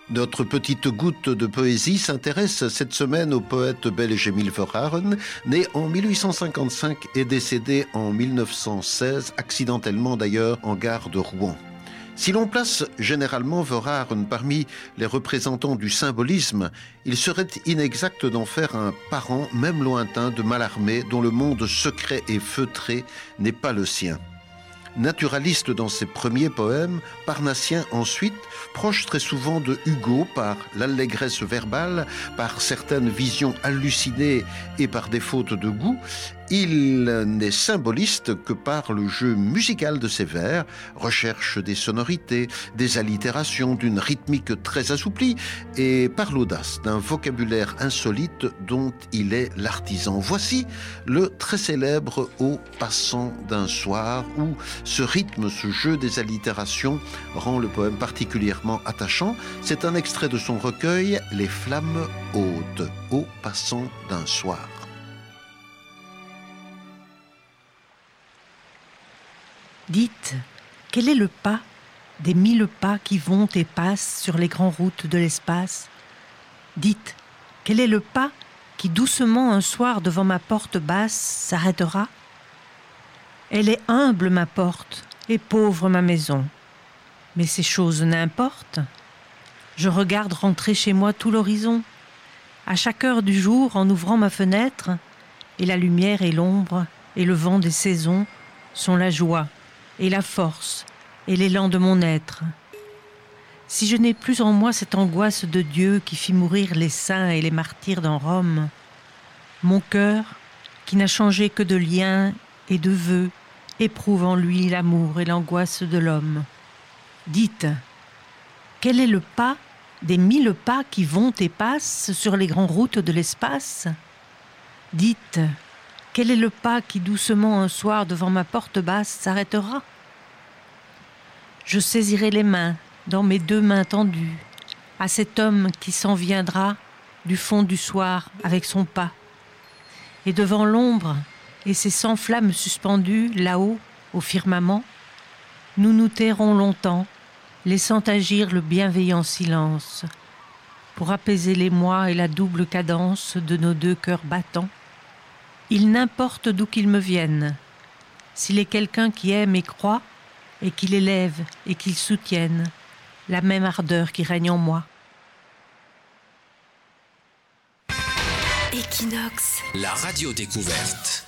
Notre petite goutte de poésie s'intéresse cette semaine au poète belge Émile Verhaeren, né en 1855 et décédé en 1916, accidentellement d'ailleurs en gare de Rouen. Si l'on place généralement Verhaeren parmi les représentants du symbolisme, il serait inexact d'en faire un parent, même lointain, de Mallarmé, dont le monde secret et feutré n'est pas le sien. Naturaliste dans ses premiers poèmes, parnassien ensuite, proche très souvent de Hugo par l'allégresse verbale, par certaines visions hallucinées et par des fautes de goût, il n'est symboliste que par le jeu musical de ses vers, recherche des sonorités, des allitérations, d'une rythmique très assouplie et par l'audace d'un vocabulaire insolite dont il est l'artisan. Voici le très célèbre « Au passant d'un soir » où ce rythme, ce jeu des allitérations rend le poème particulièrement attachant. C'est un extrait de son recueil « Les flammes hautes » au passant d'un soir. Dites, quel est le pas des 1000 pas qui vont et passent sur les grandes routes de l'espace? Dites, quel est le pas qui doucement un soir devant ma porte basse s'arrêtera? Elle est humble ma porte et pauvre ma maison, mais ces choses n'importent. Je regarde rentrer chez moi tout l'horizon, à chaque heure du jour en ouvrant ma fenêtre, et la lumière et l'ombre et le vent des saisons sont la joie et la force et l'élan de mon être. Si je n'ai plus en moi cette angoisse de Dieu qui fit mourir les saints et les martyrs dans Rome, mon cœur, qui n'a changé que de liens et de vœux, éprouve en lui l'amour et l'angoisse de l'homme. Dites, quel est le pas des 1000 pas qui vont et passent sur les grandes routes de l'espace? Dites, quel est le pas qui doucement un soir devant ma porte basse s'arrêtera? Je saisirai les mains dans mes 2 mains tendues à cet homme qui s'en viendra du fond du soir avec son pas. Et devant l'ombre et ses 100 flammes suspendues là-haut au firmament, nous nous tairons longtemps, laissant agir le bienveillant silence pour apaiser l'émoi et la double cadence de nos 2 cœurs battants. Il n'importe d'où qu'il me vienne, s'il est quelqu'un qui aime et croit, et qu'il élève et qu'il soutienne la même ardeur qui règne en moi. Equinox, la radio découverte.